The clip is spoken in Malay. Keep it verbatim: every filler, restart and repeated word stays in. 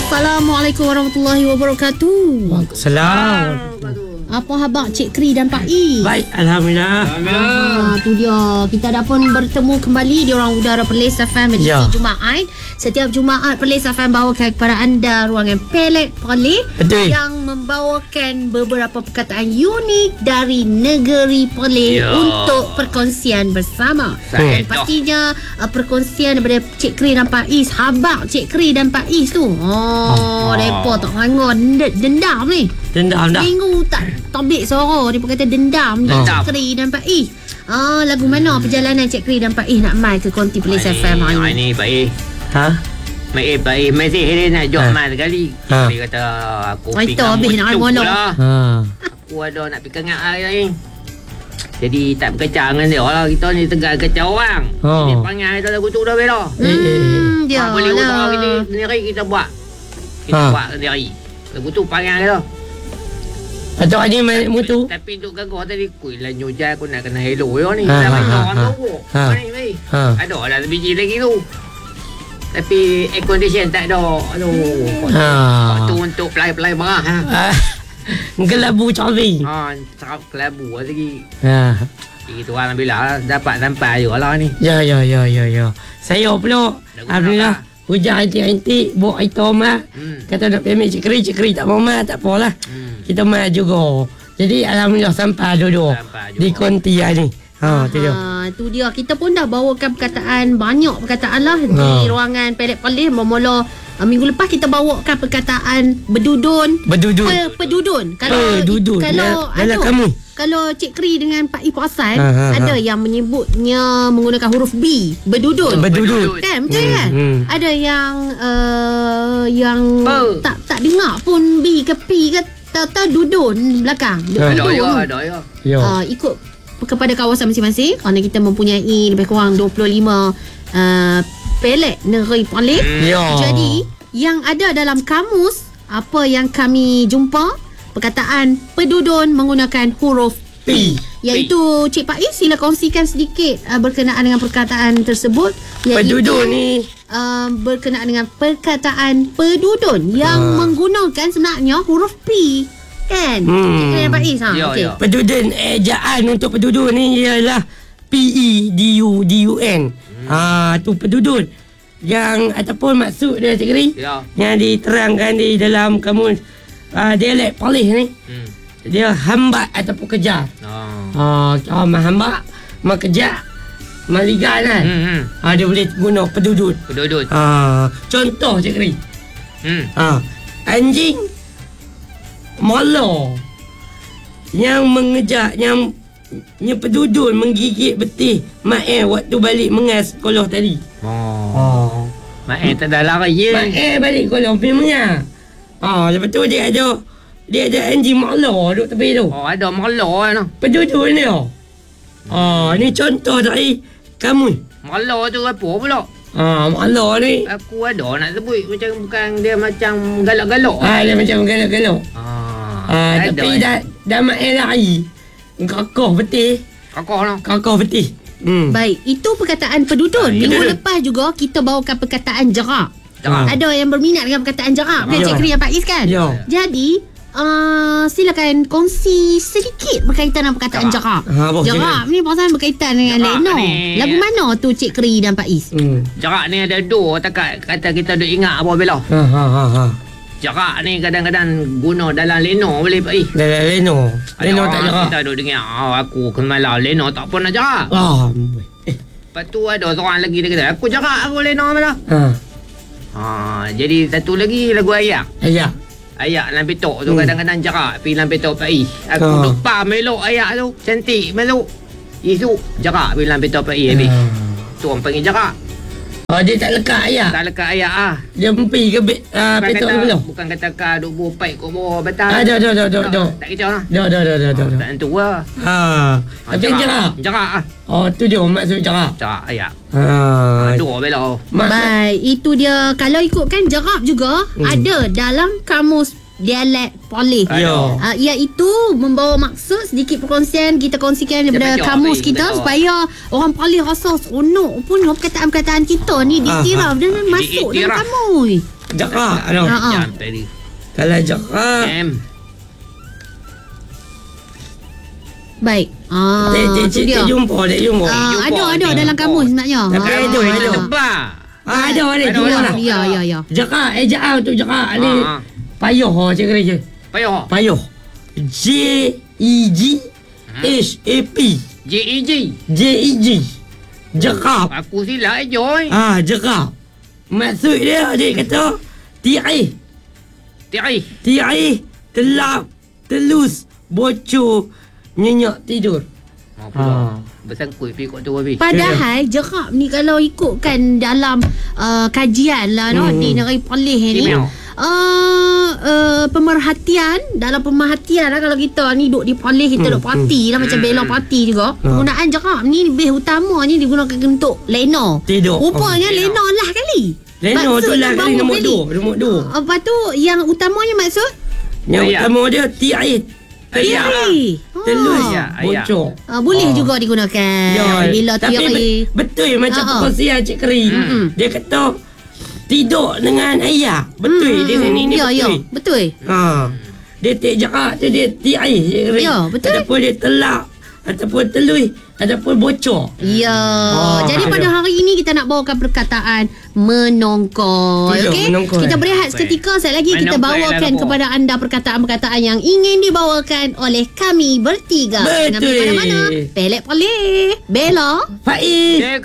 Assalamualaikum warahmatullahi wabarakatuh. Waalaikumsalam. Apa khabar Cik Kri dan Pak I? Baik, Alhamdulillah. Ah, tu dia. Kita dah pun bertemu kembali di Ruang Udara Perlis F M edisi Ya. Jumaat. Setiap Jumaat Perlis F M bawakan kepada anda ruangan Pelet Perlis yang membawakan beberapa perkataan unik dari negeri Perlis Ya. untuk perkongsian bersama. Dan Baik. pastinya uh, perkongsian daripada Cik Kri dan Pak Is. Habaq Cik Kri dan Pak Is tu. Oh, mereka tak hangon dendam ni. Dendam dah. Minggu tak tobik suara. Dia pun kata dendam je Dendam. Cik Kri dan Pak I. Ah, lagu mana perjalanan Cik Kri dan Pak I nak mai ke Konti Perlis F M hari Ini ni? baik. Ha? Baik, baik. Masih dia nak jual Ha. mal sekali. Ha. Dia kata aku Oh, itu habis nak molok. lah. Ha. Aku ada nak pergi kengat hari ni. Jadi tak berkecah dengan dia lah. Kita ni tegal kecah orang. Oh. Dia panggil kita lagu tu dah bela. Eh, eh, eh. Hmm, dia Ha, boleh lah. utara kita sendiri kita buat. Kita Ha. buat sendiri. Lagu tu panggil kita. Atau ada main mutu. Tapi untuk gagah tadi kui lah nyujai aku nak kena hello yo ni. Ha, Dah ha, main ha, orang ha. tu. Ha. Mari mari. Ha. Ada lah sebiji lagi tu. Tapi air condition tak ada. Aduh. Ha. Waktu untuk pelai-pelai marah ha. Ah, Gelabu cabai. Ha, sarap kelabu lagi. Ha. Jadi tu alhamdulillah dapat sampai juga lah ni. Ya, ya, ya, ya, ya. Saya pula, Alhamdulillah, hujan antik-antik, buat item lah. Hmm. Kata nak payment Cik Kri, Cik Kri tak mau mal, tak apalah. Hmm. Kita mal juga. Jadi Alhamdulillah sampai dua-dua Sampai juga. di konti ni. Ha, tu dia. Ha, tu dia. Kita pun dah bawakan perkataan, banyak perkataan lah di Ha. ruangan Pelet Perlis. Bermula uh, minggu lepas kita bawakan perkataan berdudun. Berdudun. Pe, pedudun. Kalau Pedudun. kalau Dalam ada- kamu. Kalau Cik Kri dengan Pak I perasan, Ha, ha, ada ha. yang menyebutnya menggunakan huruf B, berdudun. Berdudun. Kan, betul Hmm, kan? hmm. Ada yang uh, yang Pe. tak tak dengar pun B ke P ke, tahu-tahu dudun belakang. Ha. Ada Dudun. ya, ada ya. Ya. Uh, ikut kepada kawasan masing-masing kerana kita mempunyai lebih kurang dua puluh lima uh, pelet negeri Perlis. Ya. Jadi yang ada dalam kamus apa yang kami jumpa, perkataan pedudun menggunakan huruf P. iaitu Cik Pak I sila kongsikan sedikit uh, berkenaan dengan perkataan tersebut, iaitu Pedudun ni. uh, berkenaan dengan perkataan pedudun yang Ah. menggunakan sebenarnya huruf P kan. Hmm. Cik Kri dan Pak I ha, Ya, okey. ya. Pedudun, ejaan untuk pedudun ni ialah P E D U D U N. Ha, tu pedudun. Yang ataupun maksud dia Cik Kri, Ya. yang diterangkan di dalam kamus uh, dialek Perlis ni, Hmm. dia hambat ataupun kejar. Oh. Ha, oh, hambat, mengejar, maligan kan. Hmm. hmm. Ha, dia boleh guna pedudun. Pedudut. Ha, contoh Cik Kri. Hmm. Ha, anjing molo yang mengejar, yang yang pedudun menggigit betih mak eh waktu balik mengas sekolah tadi. Oh. Oh. Mak eh tak ada lari je. Mak eh balik sekolah pergi mengas. Ah, lepas tu dia ada dia ada anjing molo duduk tepi tu. Oh, ada molo kan. Pedudun dia. Ah, ni contoh dari kamu. Molo tu apa pula? Ah, molo ni. Aku ada nak sebut macam bukan dia macam galak-galak. Ah, dia macam galak-galak. Ah. Ah, ada, tapi eh. dah dah mak eh lari. Kakoh betih. Kakak lah. Kakoh betih. Hmm. Baik, itu perkataan pedudun. Ah, Minggu pedudun. lepas juga kita bawakan perkataan jerak. Jerak. Ada yang berminat dengan perkataan jerak, kan Ya. Cik Kri dan Pak Is kan? Ya. Jadi uh, silakan kongsi sedikit berkaitan dengan perkataan jerak. Ha, apa Jerak ni pasal berkaitan dengan Jerak Leno. ni- Lagu mana tu Cik Kri dan Pak Is? Hmm. Jarak ni ada dua takat kata kita duk ingat apa bela. Ha ha ha ha. Jarak ni kadang-kadang guna dalam Leno boleh Pak I. Dalam Leno. Leno tak orang jerak. Kita duk dengar oh, aku kemalah Leno tak pernah jarak. Ah. Eh. Lepas tu ada seorang lagi dia kata aku jarak aku Leno malah. Ha. Ha, jadi satu lagi lagu ayak. Ayak. Ayak dalam petok tu Hmm. kadang-kadang jarak pergi dalam petok Pak I. Aku Ha. duk pam melok ayak tu. Cantik melok. Isu jarak pergi dalam petok Pak I habis. Tu orang panggil jarak. Oh, dia tak lekat ayak. Tak lekat ayak ah. Dia mempi ke bet ah Bukan petok kata, tu belum? bukan kata kau duk buah paik kau bawah batang. Ah, dah dah dah dah Tak- dah. Tak kecil lah. Dah dah dah dah dah. Tak dah. tentu lah. Ha. Ha, Tapi jerak. Jarak ah. Oh, tu dia maksud jerak. Jarak ayak. Ha. Dua bela. Mak- Baik, itu dia. Kalau ikutkan jerak juga Hmm. ada dalam kamus dialek Perlis. Ya. Uh, iaitu membawa maksud sedikit perkongsian kita kongsikan daripada Dia kamus baca, kita baca. supaya orang Perlis rasa seronok pun perkataan-perkataan kita ni Ah, diiktiraf dan Di- masuk dalam diiktiraf. kamus. Jaka. Ano? Ha, ha. Jam tadi. Kalau jaka. M. Baik. Ah, Dia, dia, tu dia, dia. dia jumpa, dia jumpa. Ah, jumpa, ada ada dia dalam jumpa. kamus sebenarnya. Tapi Ah. ada, ada. Tebak. Ah, ada, ada. Ada, Dua ada. lah. Ya, ya, ya. Jaka, eh jaka tu jaka. Ni Ah, ah. payuh oh, cik kerja. Payah. Payuh. J E G H A P. J E G. J E G. Jakap. Aku silap eh Joy. Ah, jakap. Maksud dia dia kata T I. T I. T I telap, telus, bocor, nyenyak tidur. Oh, pula. Bersangkut pergi kot tu Abi. Padahal jerak ni kalau ikutkan dalam uh, kajian lah no, Hmm. di negeri Perlis ni Kimia. uh, uh, pemerhatian dalam pemerhatian lah kalau kita ni duduk di Perlis kita Hmm, duduk parti lah macam Hmm. belong parti juga Ha. penggunaan jerak ni lebih utamanya digunakan untuk leno Tidur. rupanya Oh, leno lah kali Leno tu lah kali nombor dua, nombor dua. Uh, lepas tu yang utamanya maksud Yang Ayat. utama dia T I. Ayat. Tiari. Telus, Ayat, ayat. bocor. Uh, boleh Ah. juga digunakan Ya, bila tapi tiari bet- betul macam Ha, ha. perkongsian Cik Keri. Mm-mm. Dia kata tidur dengan ayah. Betul. Hmm, Dia ni ni ya, ya, betul. betul. Ha. Dia tak jarak tu dia T I Cik Keri. Ya, betul. Ataupun dia telak ataupun telui ataupun bocor. Ya. Oh, Jadi ada. pada hari ini kita nak bawakan perkataan menongkol. Tidak, Okey. menongkol. Kita berehat seketika. Sekali lagi kita Menongkol bawakan lah, kepada anda perkataan-perkataan yang ingin dibawakan oleh kami bertiga. Betul. Dengan mana? Pelik Pelik. Bella. Faiz. Cik